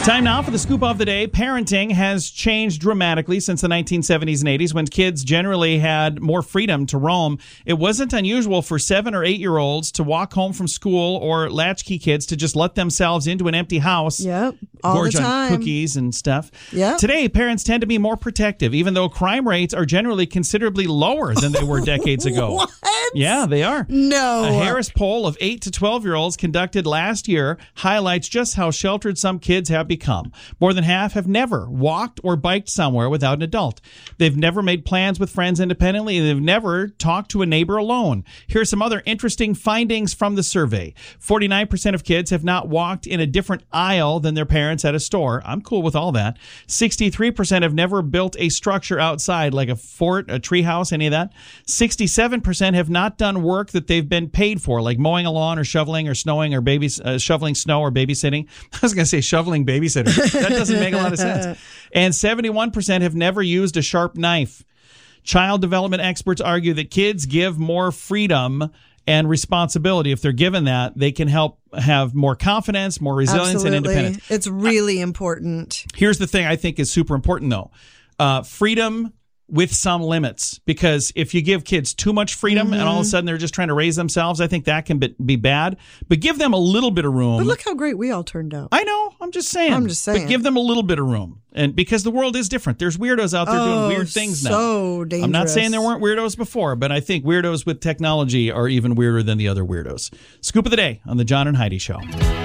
Time now for the scoop of the day. Parenting has changed dramatically since the 1970s and 80s when kids generally had more freedom to roam. It wasn't unusual for 7 or 8-year-olds to walk home from school or latchkey kids to just let themselves into an empty house. Yep, all gorge the time. On cookies and stuff. Yep. Today, parents tend to be more protective, even though crime rates are generally considerably lower than they were decades ago. What? Yeah, they are. No. A Harris poll of 8 to 12-year-olds conducted last year highlights just how sheltered some kids have become. More than half have never walked or biked somewhere without an adult. They've never made plans with friends independently, and they've never talked to a neighbor alone. Here's some other interesting findings from the survey. 49% of kids have not walked in a different aisle than their parents at a store. I'm cool with all that. 63% have never built a structure outside, like a fort, a treehouse, any of that. 67% have not done work that they've been paid for, like mowing a lawn or shoveling or snowing or shoveling snow or babysitting. I was going to say shoveling babysitter. That doesn't make a lot of sense. And 71% have never used a sharp knife. Child development experts argue that kids give more freedom and responsibility. If they're given that, they can help have more confidence, more resilience, and independence. It's really important. Here's the thing I think is super important, though. Freedom with some limits, because if you give kids too much freedom and all of a sudden they're just trying to raise themselves, I think that can be bad. But give them a little bit of room. But look how great we all turned out. I know. I'm just saying. But give them a little bit of room. And because the world is different. There's weirdos out there doing weird things now. So dangerous. I'm not saying there weren't weirdos before, but I think weirdos with technology are even weirder than the other weirdos. Scoop of the day on the John and Heidi Show.